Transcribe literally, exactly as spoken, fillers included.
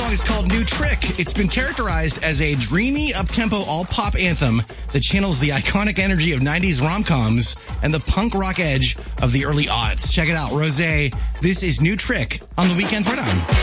song is called New Trick. It's been characterized as a dreamy, up-tempo, all-pop anthem that channels the iconic energy of nineties rom-coms and the punk rock edge of the early aughts. Check it out, Rosé. This is New Trick on the Weekend Throwdown.